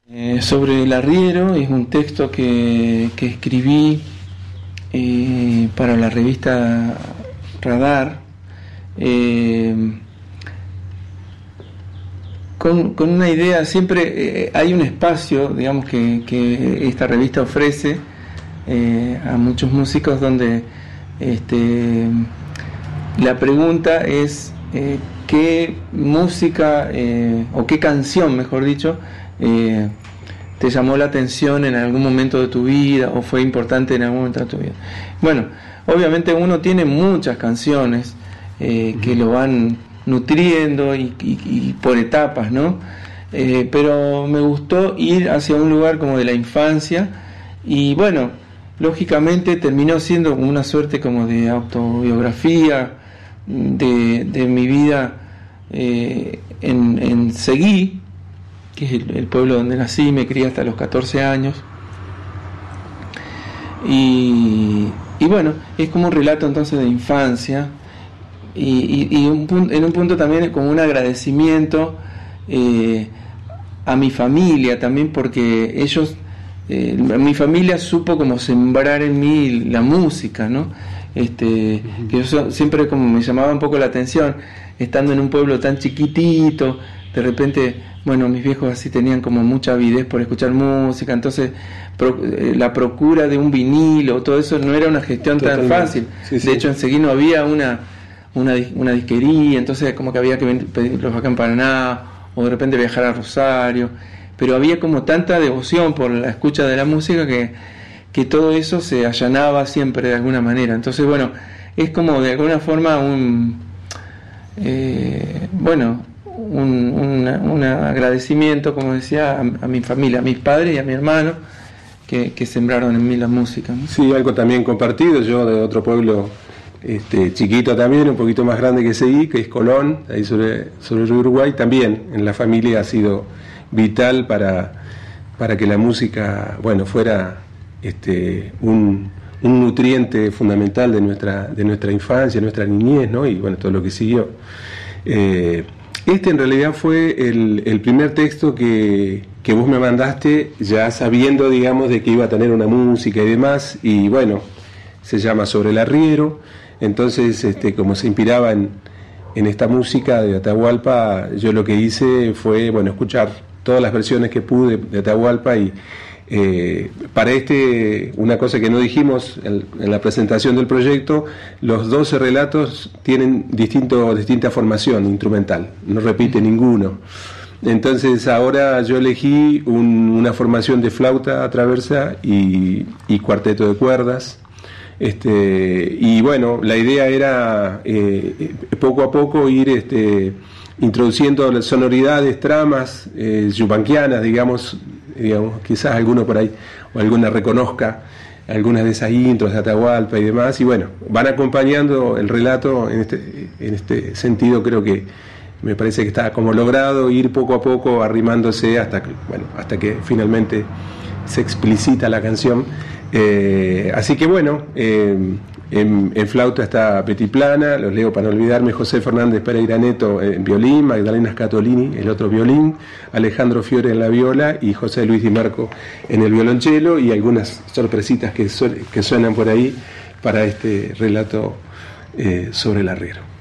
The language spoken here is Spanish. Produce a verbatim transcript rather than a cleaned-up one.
Eh, sobre el arriero es un texto que, que escribí eh, para la revista Radar, eh, con, con una idea. Siempre eh, hay un espacio, digamos, que, que esta revista ofrece eh, a muchos músicos, donde este, la pregunta es eh, qué música eh, o qué canción, mejor dicho, eh, te llamó la atención en algún momento de tu vida o fue importante en algún momento de tu vida. Bueno, obviamente uno tiene muchas canciones eh, que lo van nutriendo y, y, y por etapas, ¿no? Eh, pero me gustó ir hacia un lugar como de la infancia y bueno, lógicamente terminó siendo como una suerte como de autobiografía de, de mi vida eh, en, en Seguí, que es el, el pueblo donde nací, me crié hasta los catorce años. Y, y bueno, es como un relato entonces de infancia, y, y, y un punto, en un punto también como un agradecimiento eh, a mi familia también, porque ellos, eh, mi familia supo como sembrar en mí la música, ¿no? Este, uh-huh. Que yo siempre como me llamaba un poco la atención, estando en un pueblo tan chiquitito, de repente, bueno, mis viejos así tenían como mucha avidez por escuchar música, entonces pro, eh, la procura de un vinilo, todo eso no era una gestión Totalmente. tan fácil. Sí, sí. De hecho, en Seguí no había una, una, una disquería, entonces como que había que pedirlos acá en Paraná, o de repente viajar a Rosario, pero había como tanta devoción por la escucha de la música que, que todo eso se allanaba siempre de alguna manera. Entonces, bueno, es como de alguna forma un... Eh, bueno... Un, una, un agradecimiento, como decía, a, a mi familia, a mis padres y a mi hermano, que, que sembraron en mí la música, ¿no? Sí, algo también compartido, yo de otro pueblo este, chiquito también, un poquito más grande que Seguí, que es Colón, ahí sobre, sobre el río Uruguay, también en la familia ha sido vital para, para que la música, bueno, fuera este, un, un nutriente fundamental de nuestra, de nuestra infancia, nuestra niñez, ¿no? Y bueno, todo lo que siguió. Eh, Este en realidad fue el, el primer texto que, que vos me mandaste, ya sabiendo, digamos, de que iba a tener una música y demás, y bueno, se llama Sobre el Arriero. Entonces, este, como se inspiraba en, en esta música de Atahualpa, yo lo que hice fue, bueno, escuchar todas las versiones que pude de Atahualpa. Y Eh, para este, una cosa que no dijimos en, en la presentación del proyecto, los doce relatos tienen distinto, distinta formación instrumental, no repite ninguno. Entonces ahora yo elegí un, una formación de flauta traversa y, y cuarteto de cuerdas. Este, y bueno, la idea era eh, poco a poco ir este, introduciendo las sonoridades, tramas eh, yupanquianas, digamos, digamos, quizás alguno por ahí o alguna reconozca algunas de esas intros de Atahualpa y demás, y bueno, van acompañando el relato en este, en este sentido. Creo que me parece que está como logrado ir poco a poco arrimándose hasta que, bueno, hasta que finalmente se explicita la canción. Eh, así que bueno, eh, en, en flauta está Petiplana, los leo para no olvidarme: José Fernández Pereira Neto en violín, Magdalena Scatolini el otro violín, Alejandro Fiore en la viola y José Luis Di Marco en el violonchelo, y algunas sorpresitas que, su, que suenan por ahí para este relato eh, sobre el arriero.